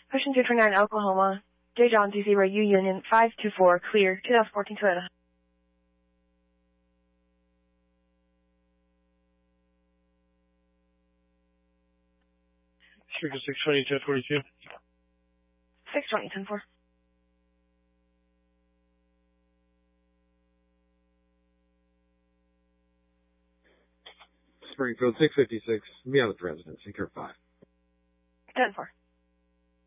Ocean 229 Oklahoma. J. John D. Zero U Union 524 clear 2014 Toyota. Strict 620, 1042. 620, 10-4. Springfield 656, be on with residence, secure 5. 10-4.